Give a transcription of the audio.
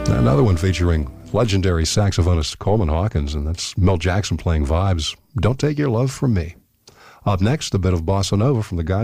Another one featuring legendary saxophonist Coleman Hawkins, and that's Mel Jackson playing vibes. Don't Take Your Love From Me. Up next, a bit of bossa nova from the guys